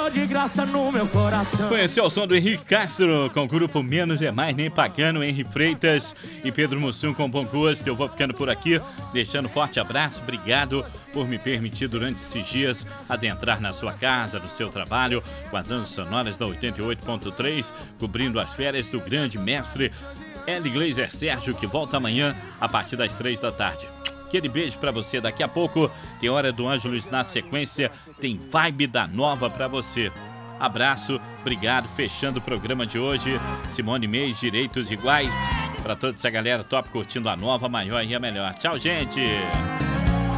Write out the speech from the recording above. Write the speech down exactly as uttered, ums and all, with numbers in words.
amor de graça no meu coração. Conheceu o som do Henrique Castro com o grupo Menos é Mais Nem Pagano, Henrique Freitas e Pedro Mussum com Bom Gosto. Eu vou ficando por aqui, deixando um forte abraço. Obrigado por me permitir durante esses dias adentrar na sua casa, no seu trabalho, com as ondas sonoras da oitenta e oito ponto três, cobrindo as férias do grande mestre L. Glazer Sérgio, que volta amanhã a partir das três da tarde. Aquele beijo pra você. Daqui a pouco tem Hora do Ângelus na sequência, tem Vibe da Nova pra você. Abraço, obrigado. Fechando o programa de hoje, Simone Mês, Direitos Iguais. Pra toda essa galera top curtindo a nova, a maior e a melhor. Tchau, gente!